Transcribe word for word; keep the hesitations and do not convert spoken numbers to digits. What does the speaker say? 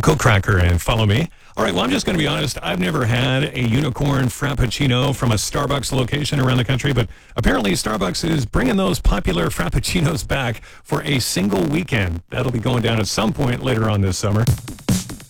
Uncle Cracker and follow me. All right, well, I'm just going to be honest. I've never had a unicorn frappuccino from a Starbucks location around the country, but apparently Starbucks is bringing those popular frappuccinos back for a single weekend. That'll be going down at some point later on this summer.